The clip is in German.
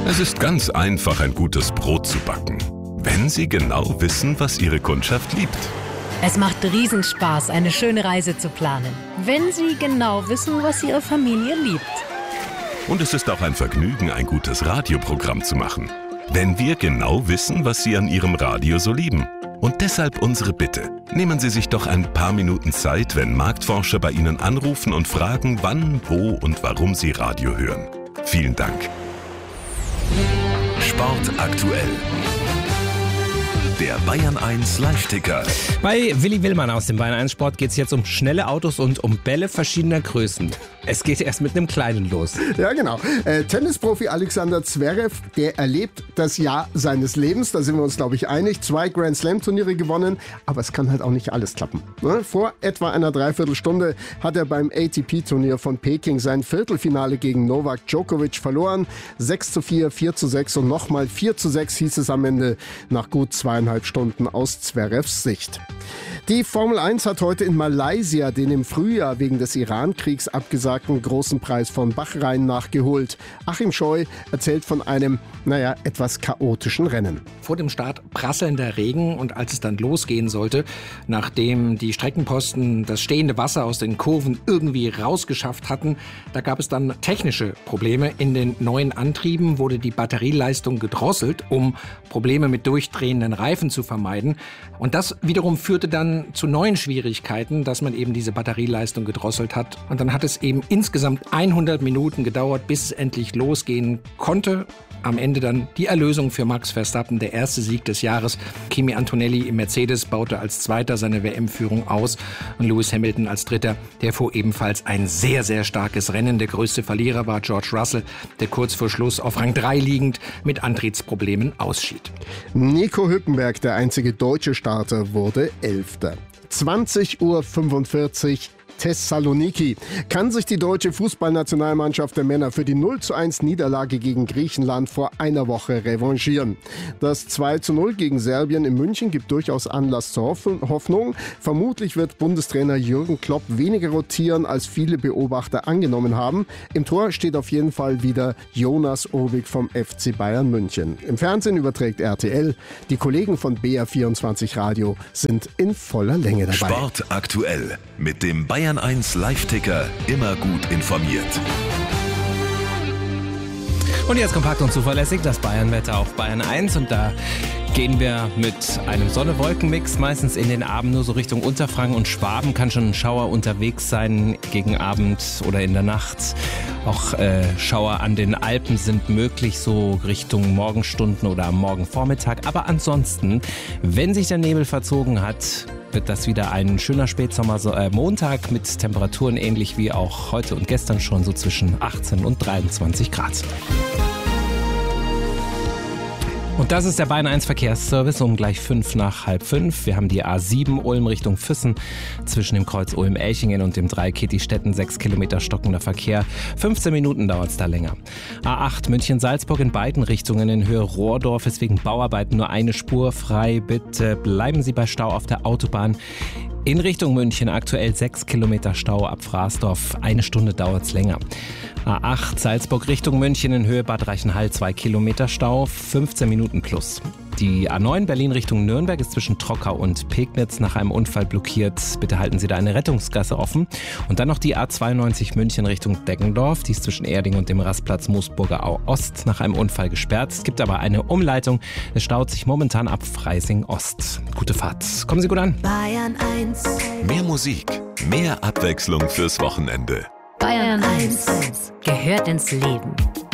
Es ist ganz einfach, ein gutes Brot zu backen, wenn Sie genau wissen, was Ihre Kundschaft liebt. Es macht Riesenspaß, eine schöne Reise zu planen, wenn Sie genau wissen, was Ihre Familie liebt. Und es ist auch ein Vergnügen, ein gutes Radioprogramm zu machen, wenn wir genau wissen, was Sie an Ihrem Radio so lieben. Und deshalb unsere Bitte. Nehmen Sie sich doch ein paar Minuten Zeit, wenn Marktforscher bei Ihnen anrufen und fragen, wann, wo und warum Sie Radio hören. Vielen Dank. Sport aktuell. Der Bayern 1 Live-Ticker. Bei Willi Willmann aus dem Bayern 1 Sport geht es jetzt um schnelle Autos und um Bälle verschiedener Größen. Es geht erst mit einem kleinen los. Ja, genau. Tennisprofi Alexander Zverev, der erlebt das Jahr seines Lebens. Da sind wir uns, glaube ich, einig. 2 Grand-Slam-Turniere gewonnen, aber es kann halt auch nicht alles klappen. Vor etwa einer Dreiviertelstunde hat er beim ATP-Turnier von Peking sein Viertelfinale gegen Novak Djokovic verloren. 6:4, 4:6 und nochmal 4:6 hieß es am Ende nach gut 2,5 Stunden aus Zverevs Sicht. Die Formel 1 hat heute in Malaysia den im Frühjahr wegen des Iran-Kriegs abgesagten großen Preis von Bahrain nachgeholt. Achim Scheu erzählt von einem, etwas chaotischen Rennen. Vor dem Start prasselnder Regen und als es dann losgehen sollte, nachdem die Streckenposten das stehende Wasser aus den Kurven irgendwie rausgeschafft hatten, da gab es dann technische Probleme. In den neuen Antrieben wurde die Batterieleistung gedrosselt, um Probleme mit durchdrehenden Reifen zu vermeiden. Und das wiederum führte dann zu neuen Schwierigkeiten, dass man eben diese Batterieleistung gedrosselt hat. Und dann hat es eben insgesamt 100 Minuten gedauert, bis es endlich losgehen konnte. Am Ende dann die Erlösung für Max Verstappen, der erste Sieg des Jahres. Kimi Antonelli im Mercedes baute als Zweiter seine WM-Führung aus und Lewis Hamilton als Dritter, der fuhr ebenfalls ein sehr, sehr starkes Rennen. Der größte Verlierer war George Russell, der kurz vor Schluss auf Rang 3 liegend mit Antrittsproblemen ausschied. Nico Hülkenberg, der einzige deutsche Starter, wurde 11. 20:45 Uhr Thessaloniki. Kann sich die deutsche Fußballnationalmannschaft der Männer für die 0:1 Niederlage gegen Griechenland vor einer Woche revanchieren? Das 2:0 gegen Serbien in München gibt durchaus Anlass zur Hoffnung. Vermutlich wird Bundestrainer Jürgen Klopp weniger rotieren, als viele Beobachter angenommen haben. Im Tor steht auf jeden Fall wieder Jonas Obig vom FC Bayern München. Im Fernsehen überträgt RTL. Die Kollegen von BR24 Radio sind in voller Länge dabei. Sport aktuell mit dem Bayern 1 Live-Ticker, immer gut informiert. Und jetzt kompakt und zuverlässig das Bayern-Wetter auf Bayern 1 und da gehen wir mit einem Sonne-Wolken-Mix meistens in den Abend nur so Richtung Unterfranken und Schwaben. Kann schon ein Schauer unterwegs sein gegen Abend oder in der Nacht. Auch Schauer an den Alpen sind möglich, so Richtung Morgenstunden oder am Morgenvormittag. Aber ansonsten, wenn sich der Nebel verzogen hat, wird das wieder ein schöner Spätsommer-Montag mit Temperaturen ähnlich wie auch heute und gestern schon so zwischen 18 und 23 Grad. Und das ist der Bayern 1 Verkehrsservice um gleich 5:05. Wir haben die A7 Ulm Richtung Füssen zwischen dem Kreuz Ulm-Elchingen und dem Dreieck Kitti-Stetten 6 Kilometer stockender Verkehr. 15 Minuten dauert es da länger. A8 München-Salzburg in beiden Richtungen in Höhe Rohrdorf ist wegen Bauarbeiten nur eine Spur frei. Bitte bleiben Sie bei Stau auf der Autobahn. In Richtung München aktuell 6 Kilometer Stau ab Fraßdorf. 1 Stunde dauert es länger. A8 Salzburg Richtung München in Höhe Bad Reichenhall 2 Kilometer Stau, 15 Minuten plus. Die A9 Berlin Richtung Nürnberg ist zwischen Trockau und Pegnitz nach einem Unfall blockiert. Bitte halten Sie da eine Rettungsgasse offen. Und dann noch die A92 München Richtung Deggendorf. Die ist zwischen Erding und dem Rastplatz Moosburger Au Ost nach einem Unfall gesperrt. Es gibt aber eine Umleitung. Es staut sich momentan ab Freising Ost. Gute Fahrt. Kommen Sie gut an. Bayern 1. Mehr Musik, mehr Abwechslung fürs Wochenende. Bayern 1 gehört ins Leben.